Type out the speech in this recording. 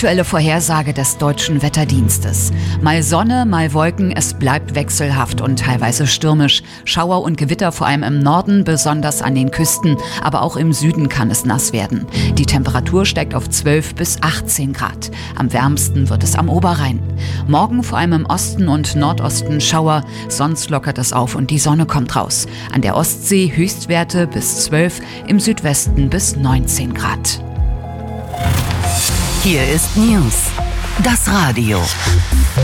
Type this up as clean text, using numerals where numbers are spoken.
aktuelle Vorhersage des Deutschen Wetterdienstes. Mal Sonne, mal Wolken, es bleibt wechselhaft und teilweise stürmisch. Schauer und Gewitter vor allem im Norden, besonders an den Küsten, aber auch im Süden kann es nass werden. Die Temperatur steigt auf 12 bis 18 Grad. Am wärmsten wird es am Oberrhein. Morgen vor allem im Osten und Nordosten Schauer, sonst lockert es auf und die Sonne kommt raus. An der Ostsee Höchstwerte bis 12, im Südwesten bis 19 Grad. Hier ist News, das Radio.